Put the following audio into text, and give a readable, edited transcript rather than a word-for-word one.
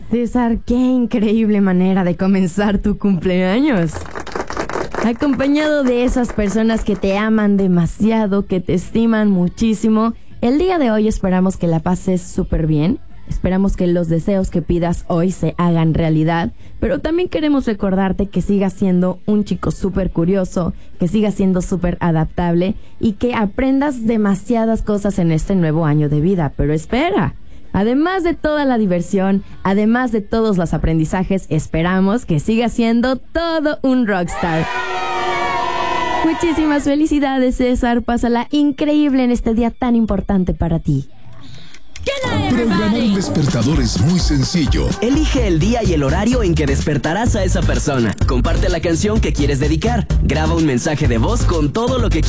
César, qué increíble manera de comenzar tu cumpleaños. Acompañado de esas personas que te aman demasiado, que te estiman muchísimo, el día de hoy esperamos que la pases súper bien. Esperamos que los deseos que pidas hoy se hagan realidad, pero también queremos recordarte que sigas siendo un chico súper curioso, que sigas siendo súper adaptable y que aprendas demasiadas cosas en este nuevo año de vida. Pero espera, además de toda la diversión, además de todos los aprendizajes, esperamos que sigas siendo todo un rockstar. Muchísimas felicidades, César. Pásala increíble en este día tan importante para ti. Programar un despertador es muy sencillo. Elige el día y el horario en que despertarás a esa persona. Comparte la canción que quieres dedicar. Graba un mensaje de voz con todo lo que quieras.